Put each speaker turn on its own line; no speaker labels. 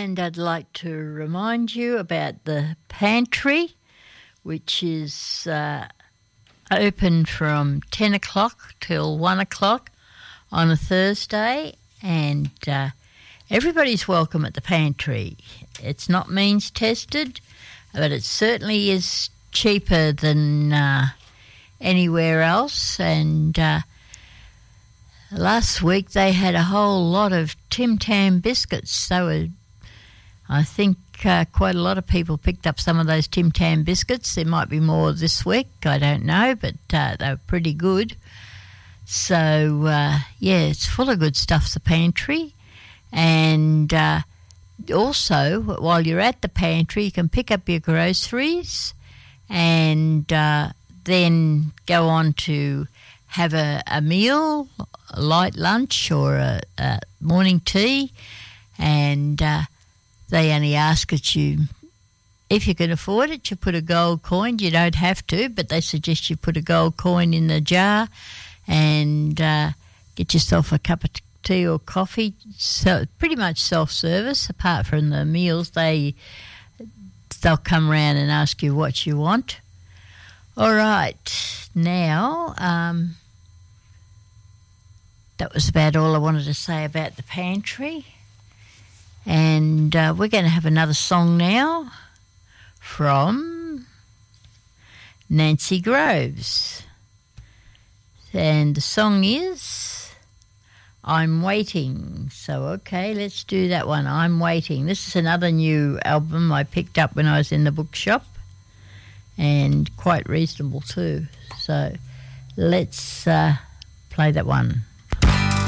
And I'd like to remind you about the pantry, which is open from 10 o'clock till 1 o'clock on a Thursday, and everybody's welcome at the pantry. It's not means tested, but it certainly is cheaper than anywhere else. And last week they had a whole lot of Tim Tam biscuits. They were, I think, quite a lot of people picked up some of those Tim Tam biscuits. There might be more this week, I don't know, but they were pretty good. So, it's full of good stuff, the pantry. And also, while you're at the pantry, you can pick up your groceries and then go on to have a meal, a light lunch or a morning tea, and they only ask that you, if you can afford it, you put a gold coin. You don't have to, but they suggest you put a gold coin in the jar and get yourself a cup of tea or coffee. So pretty much self-service. Apart from the meals, they'll come round and ask you what you want. All right, now that was about all I wanted to say about the pantry. And we're going to have another song now from Nancy Groves. And the song is I'm Waiting. So, okay, let's do that one. I'm Waiting. This is another new album I picked up when I was in the bookshop, and quite reasonable too. So let's play that one.